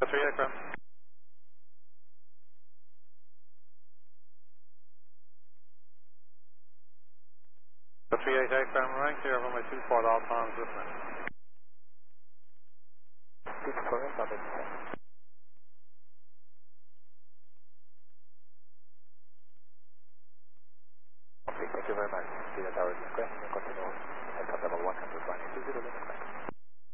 3 aircraft. 38 aircraft, running clear over my 24 all times this minute. Good for us, I'll be Okay, thank you very much. See that our request and continue at level 100 running 20 limit.